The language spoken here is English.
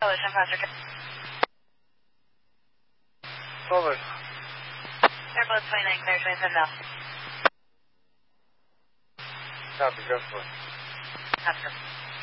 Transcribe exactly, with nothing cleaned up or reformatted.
Coalition, Pastor. Over. Airbus twenty-nine, clear twenty-seven now. Copy, go for it. Pastor.